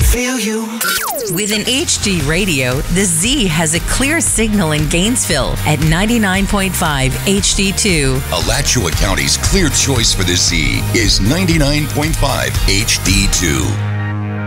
feel you. With an HD radio, the Z has a clear signal in Gainesville at 99.5 HD2. Alachua County's clear choice for the Z is 99.5 HD2.